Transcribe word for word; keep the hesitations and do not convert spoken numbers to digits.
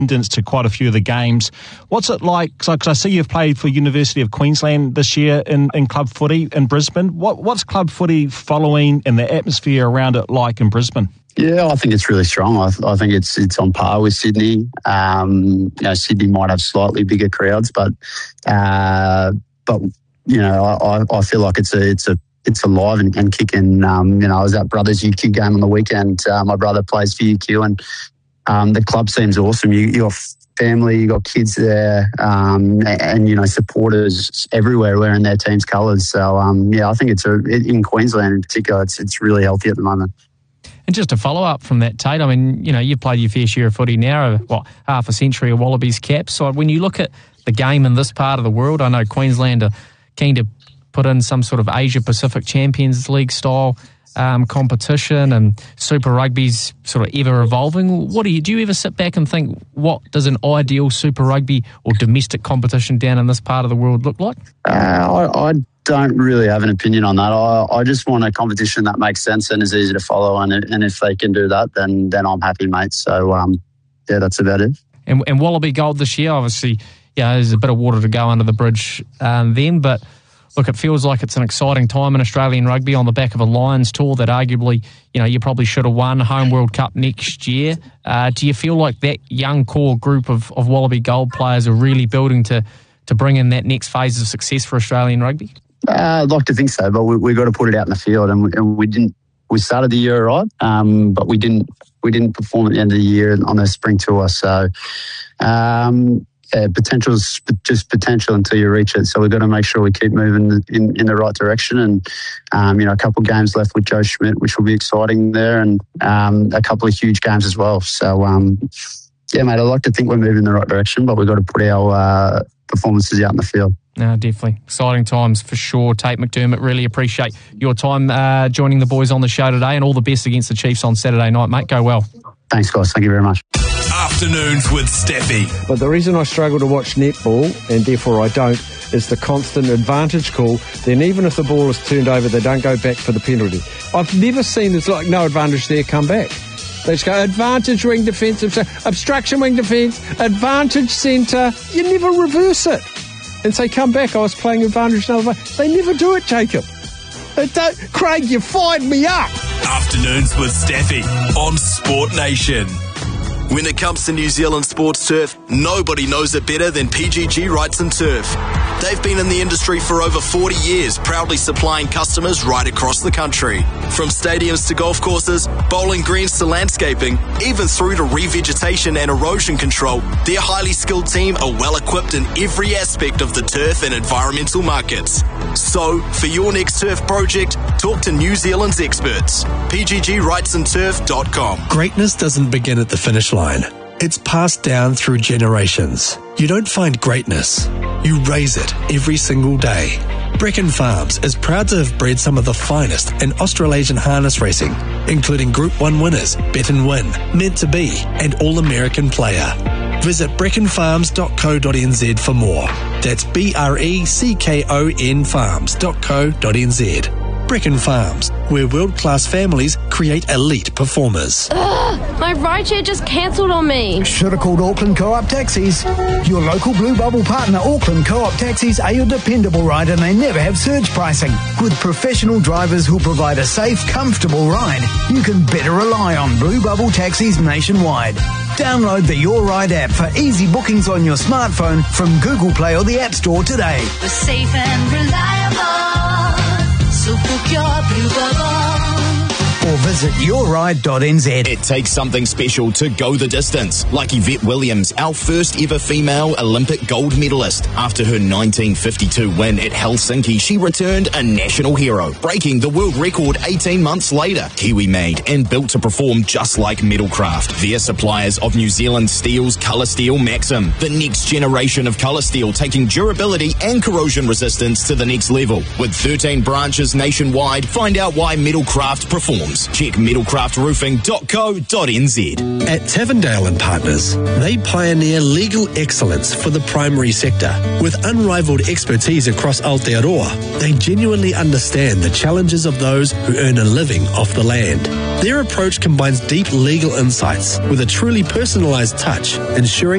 to quite a few of the games. What's it like? Because I see you've played for University of Queensland this year in, in club footy in Brisbane. What, what's club footy following and the atmosphere around it like in Brisbane? Yeah, I think it's really strong. I, I think it's it's on par with Sydney. Um, you know, Sydney might have slightly bigger crowds, but uh, but you know, I, I feel like it's a it's a it's alive and, and kicking. Um, you know, I was at Brothers U Q game on the weekend. Uh, my brother plays for U Q, and um, the club seems awesome. You, you got family, you got kids there, um, and, and you know, supporters everywhere wearing their team's colours. So um, yeah, I think it's a in Queensland in particular, it's it's really healthy at the moment. And just to follow up from that, Tate, I mean, you know, you've played your fair share of footy now, what, half a century of Wallabies caps. So when you look at the game in this part of the world, I know Queensland are keen to put in some sort of Asia-Pacific Champions League style um, competition, and Super Rugby's sort of ever evolving. What do you do? You ever sit back and think, what does an ideal Super Rugby or domestic competition down in this part of the world look like? Uh, I, I don't really have an opinion on that. I, I just want a competition that makes sense and is easy to follow, and and if they can do that, then then I'm happy, mate. So um, yeah, that's about it. And, and Wallaby Gold this year, obviously, yeah, there's a bit of water to go under the bridge um, then, but look, it feels like it's an exciting time in Australian rugby on the back of a Lions tour that arguably, you know, you probably should have won Home World Cup next year. Uh, do you feel like that young core group of, of Wallaby Gold players are really building to to bring in that next phase of success for Australian rugby? Uh, I'd like to think so, but we we got to put it out in the field, and we, and we didn't. We started the year right, um, but we didn't. We didn't perform at the end of the year on the spring tour. So, um, yeah, potential is just potential until you reach it. So we've got to make sure we keep moving in, in the right direction. And um, you know, a couple of games left with Joe Schmidt, which will be exciting there, and um, a couple of huge games as well. So, um, yeah, mate, I like to think we're moving in the right direction, but we've got to put our uh, performances out in the field. No, definitely. Exciting times for sure. Tate McDermott, really appreciate your time uh, joining the boys on the show today, and all the best against the Chiefs on Saturday night, mate. Go well. Thanks, guys. Thank you very much. Afternoons with Steffi. But the reason I struggle to watch netball, and therefore I don't, is the constant advantage call. Then even if the ball is turned over, they don't go back for the penalty. I've never seen it's like no advantage there, come back. They just go advantage wing defence, obstruction wing defence, advantage centre. You never reverse it and say, come back, I was playing advantage. Another. They never do it, Jacob. They don't. Craig, you fired me up. Afternoons with Steffi on Sport Nation. When it comes to New Zealand sports turf, nobody knows it better than P G G Wrights and Turf. They've been in the industry for over forty years, proudly supplying customers right across the country. From stadiums to golf courses, bowling greens to landscaping, even through to revegetation and erosion control, their highly skilled team are well equipped in every aspect of the turf and environmental markets. So, for your next turf project, talk to New Zealand's experts. P G G Wrights and Turf dot com. Greatness doesn't begin at the finish line. It's passed down through generations. You don't find greatness, you raise it every single day. Brecon Farms is proud to have bred some of the finest in Australasian harness racing, including Group one winners, Bet and Win, Meant to Be, and All-American Player. Visit brecon farms dot co dot n z for more. That's B R E C K O N farms dot co dot n z. Brecon Farms, where world-class families create elite performers. Ugh, my rideshare just cancelled on me. Should have called Auckland Co-op Taxis. Your local Blue Bubble partner, Auckland Co-op Taxis, are your dependable ride, and they never have surge pricing. With professional drivers who provide a safe, comfortable ride, you can better rely on Blue Bubble Taxis nationwide. Download the Your Ride app for easy bookings on your smartphone from Google Play or the App Store today. We're safe and reliable, so book your Blue Bubble. Or visit your ride dot n z. It takes something special to go the distance, like Yvette Williams, our first ever female Olympic gold medalist. After her nineteen fifty-two win at Helsinki, she returned a national hero, breaking the world record eighteen months later. Kiwi made and built to perform just like Metalcraft. They're suppliers of New Zealand Steel's Colour Steel Maxim, the next generation of colour steel, taking durability and corrosion resistance to the next level. With thirteen branches nationwide, find out why Metalcraft performs. Check metalcraft roofing dot co dot n z. At Tavendale and Partners, they pioneer legal excellence for the primary sector. With unrivaled expertise across Aotearoa, they genuinely understand the challenges of those who earn a living off the land. Their approach combines deep legal insights with a truly personalised touch, ensuring